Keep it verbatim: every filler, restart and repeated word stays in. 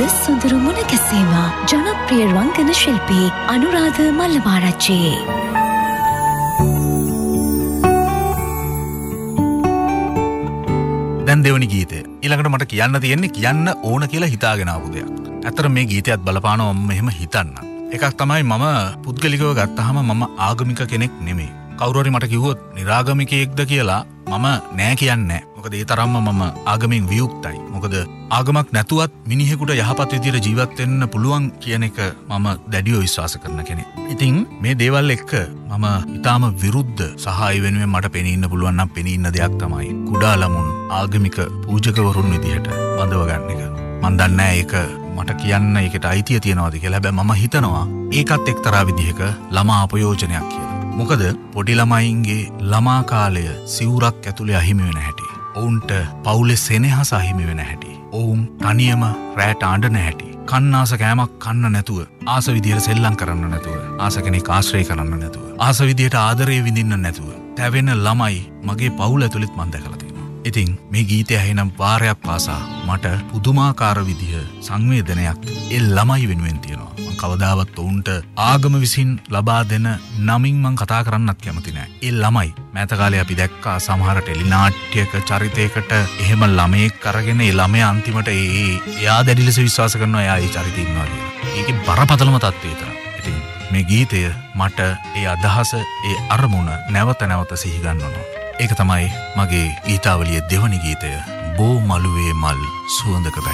සොඳුරු මුණ ගැසීම ජනප්‍රිය රංගන ශිල්පී අනුරාධ මල්ලමාරච්චි. දැන් දෙවනි ගීතය. ඊළඟට මට කියන්න තියෙන්නේ කියන්න ඕන කියලා හිතාගෙන ආපු දෙයක්. ඇත්තට මේ ගීතයත් බලපානවා මම මෙහෙම හිතන්න. එකක් තමයි මම පුද්ගලිකව ගත්තාම මම ආගමික කෙනෙක් නෙමෙයි. කවුරු හරි මට කිව්වොත් නිරාගමිකයෙක්ද කියලා මම නෑ කියන්නේ නෑ. මොකද ඒ තරම්ම මම ආගමෙන් වියුක්තයි. මොකද ආගමක් නැතුවත් මිනිහෙකුට යහපත් විදියට ජීවත් වෙන්න පුළුවන් කියන එක මම දැඩිව විශ්වාස කරන කෙනෙක්. ඉතින් මේ දේවල් එක්ක මම ඊටාම විරුද්ධ සහාය වෙනුවෙන් මට පෙනී ඉන්න පුළුවන් නම් පෙනී ඉන්න දෙයක් තමයි කුඩා ළමුන් ආගමික පූජකවරුන් විදිහට බඳව ගන්න එක. මන් දන්නේ නෑ ඒක මට කියන්න ඒකට අයිතිය තියනවාද කියලා. හැබැයි මම හිතනවා ඒකත් එක්තරා විදිහක ළමා අපයෝජනයක් කියලා. මොකද පොඩි ළමයින්ගේ ළමා කාලය සිවුරක් ඇතුලේ අහිමි වෙන හැටි, ඔවුන්ට පවුලේ සෙනෙහස අහිමි වෙන හැටි, ඔවුන් තනියම රැට අඬන හැටි, කන්නාස කෑමක් කන්න නැතුව, ආස විදියට සෙල්ලම් කරන්න නැතුව, ආස කෙනෙක් ආශ්‍රය කරන්න නැතුව, ආස විදියට ආදරය විඳින්න නැතුව තැවෙන ළමයි මගේ පවුල ඇතුළෙත් මම දැකලා තියෙනවා. ඉතින් මේ ගීතය ඇහෙනම් වාරයක් පාසා මට පුදුමාකාර විදිහ සංවේදනයක් ඒ ළමයි වෙනුවෙන් තියෙනවා. මම කවදාවත් උන්ට ආගම විසින් ලබා දෙන නමින් මම කතා කරන්නත් කැමති නෑ. ඒ ළමයි මෑත කාලේ අපි දැක්කා සමහර ටෙලිනාට්‍යයක චරිතයකට එහෙම ළමයෙක් අරගෙන ඒ ළමයා අන්තිමට ඒ එයා දැඩි ලෙස විශ්වාස කරනවා එයා ඒ චරිතේ ඉන්නවා කියලා. ඒකේ බරපතලම තත්ත්වය විතරයි. ඉතින් මේ ගීතය මට ඒ අදහස ඒ අරමුණ නැවත නැවත සිහි ගන්වනවා. ඒක තමයි මගේ ගීතාවලියේ දෙවනි ගීතය බෝ මළුවේ මල් සුවඳක